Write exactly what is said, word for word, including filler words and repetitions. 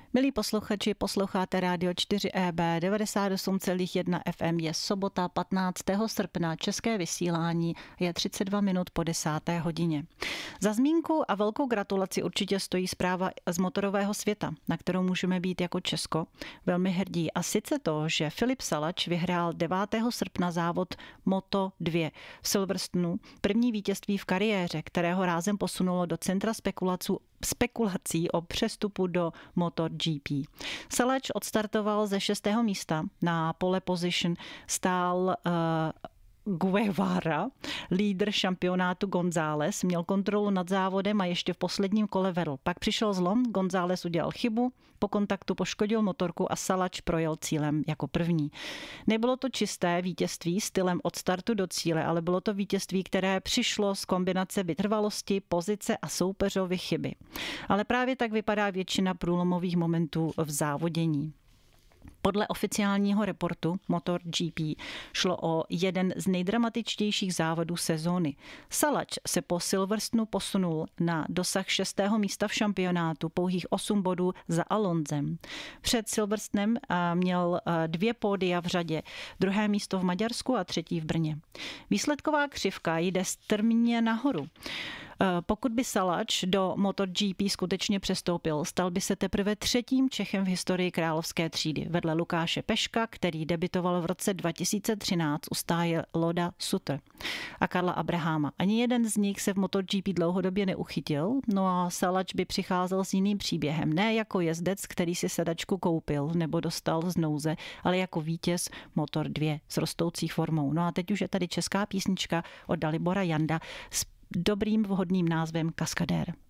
Milí posluchači, posloucháte Rádio čtyři E B devadesát osm celá jedna F M. Je sobota patnáctého srpna, české vysílání je třicet dva minut po desáté hodině. Za zmínku a velkou gratulaci určitě stojí zpráva z motorového světa, na kterou můžeme být jako Česko velmi hrdí. A sice to, že Filip Salač vyhrál devátého srpna závod Moto dva v Silverstonu, první vítězství v kariéře, kterého rázem posunulo do centra spekulací spekulací o přestupu do MotoGP. Salač odstartoval ze šestého místa, na pole position stál uh, Guevara, lídr šampionátu González, měl kontrolu nad závodem a ještě v posledním kole vedl. Pak přišel zlom, González udělal chybu, po kontaktu poškodil motorku a Salač projel cílem jako první. Nebylo to čisté vítězství stylem od startu do cíle, ale bylo to vítězství, které přišlo z kombinace vytrvalosti, pozice a soupeřovy chyby. Ale právě tak vypadá většina průlomových momentů v závodění. Podle oficiálního reportu MotoGP šlo o jeden z nejdramatičtějších závodů sezóny. Salač se po Silverstonu posunul na dosah šestého místa v šampionátu, pouhých osm bodů za Alonsem. Před Silverstonem měl dvě pódia v řadě, druhé místo v Maďarsku a třetí v Brně. Výsledková křivka jde strmě nahoru. Pokud by Salač do MotoGP skutečně přestoupil, stal by se teprve třetím Čechem v historii královské třídy. Vedle Lukáše Peška, který debitoval v roce dva tisíce třináct u stáje Loda Sutter, a Karla Abrahama. Ani jeden z nich se v MotoGP dlouhodobě neuchytil, no a Salač by přicházel s jiným příběhem. Ne jako jezdec, který si sedačku koupil nebo dostal z nouze, ale jako vítěz Motor dva s rostoucí formou. No a teď už je tady česká písnička od Dalibora Janda s dobrým vhodným názvem Kaskadér.